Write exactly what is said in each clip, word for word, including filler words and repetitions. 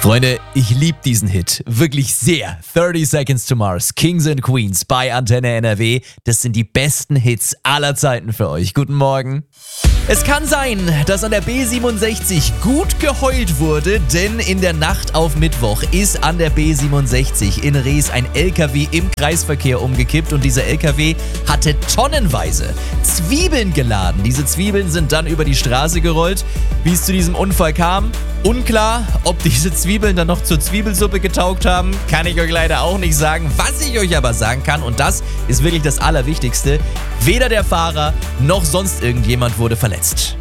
Freunde, ich liebe diesen Hit. Wirklich sehr. thirty Seconds to Mars, Kings and Queens bei Antenne N R W. Das sind die besten Hits aller Zeiten für euch. Guten Morgen. Es kann sein, dass an der B siebenundsechzig gut geheult wurde, denn in der Nacht auf Mittwoch ist an der B siebenundsechzig in Rees ein L K W im Kreisverkehr umgekippt und dieser L K W hatte tonnenweise Zwiebeln geladen. Diese Zwiebeln sind dann über die Straße gerollt. Wie es zu diesem Unfall kam, unklar. Ob diese Zwiebeln dann noch zur Zwiebelsuppe getaugt haben, kann ich euch leider auch nicht sagen. Was ich euch aber sagen kann, und das ist wirklich das Allerwichtigste, weder der Fahrer noch sonst irgendjemand wurde verletzt.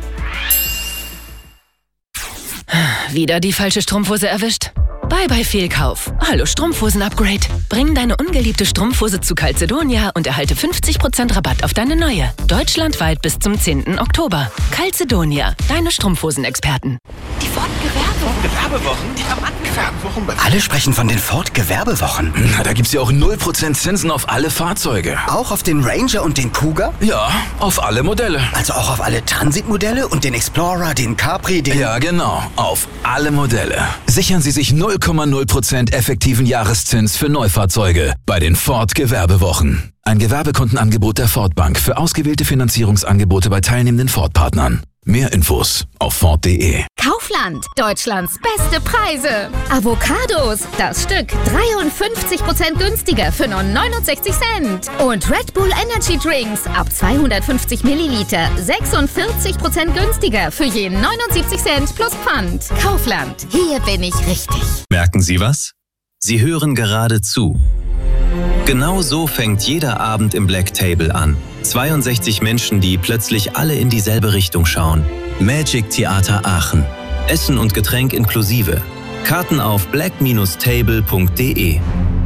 Wieder die falsche Strumpfhose erwischt? Bye bye Fehlkauf. Hallo Strumpfhosen-Upgrade. Bring deine ungeliebte Strumpfhose zu Calzedonia und erhalte fünfzig Prozent Rabatt auf deine neue. Deutschlandweit bis zum zehnten Oktober. Calzedonia, deine Strumpfhosen-Experten. Die Ford-Gewerbewochen. Gewerbewochen? Diamantgewerbewochen? Alle sprechen von den Ford-Gewerbewochen. Na, da gibt's ja auch null Prozent Zinsen auf alle Fahrzeuge. Auch auf den Ranger und den Cougar? Ja, auf alle Modelle. Also auch auf alle Transit-Modelle und den Explorer, den Capri, den... Ja, genau. Auf alle Modelle. Sichern Sie sich null Komma null Prozent effektiven Jahreszins für Neufahrzeuge bei den Ford-Gewerbewochen. Ein Gewerbekundenangebot der Ford Bank für ausgewählte Finanzierungsangebote bei teilnehmenden Ford-Partnern. Mehr Infos auf Ford punkt de. Kaufland, Deutschlands beste Preise. Avocados, das Stück dreiundfünfzig Prozent günstiger für nur neunundsechzig Cent. Und Red Bull Energy Drinks ab zweihundertfünfzig Milliliter sechsundvierzig Prozent günstiger für je neunundsiebzig Cent plus Pfand. Kaufland, hier bin ich richtig. Merken Sie was? Sie hören gerade zu. Genau so fängt jeder Abend im Black Table an. zweiundsechzig Menschen, die plötzlich alle in dieselbe Richtung schauen. Magic Theater Aachen. Essen und Getränk inklusive. Karten auf black table punkt de.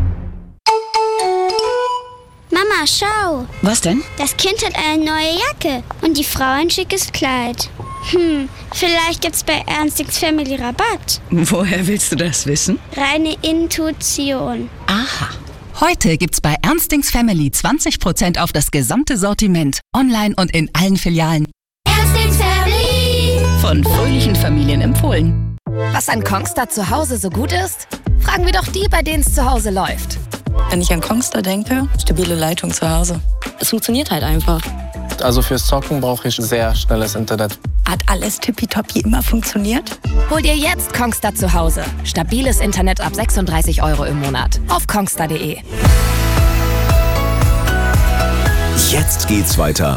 Mama, schau. Was denn? Das Kind hat eine neue Jacke und die Frau ein schickes Kleid. Hm, vielleicht gibt's bei Ernstings Family Rabatt. Woher willst du das wissen? Reine Intuition. Aha. Heute gibt's bei Ernstings Family zwanzig Prozent auf das gesamte Sortiment. Online und in allen Filialen. Ernstings Family. Von fröhlichen Familien empfohlen. Was an Kongstar zu Hause so gut ist? Fragen wir doch die, bei denen es zu Hause läuft. Wenn ich an Kongstar denke, stabile Leitung zu Hause. Es funktioniert halt einfach. Also fürs Zocken brauche ich sehr schnelles Internet. Hat alles tippitoppi immer funktioniert? Hol dir jetzt Kongstar zu Hause. Stabiles Internet ab sechsunddreißig Euro im Monat. Auf kongstar punkt de. Jetzt geht's weiter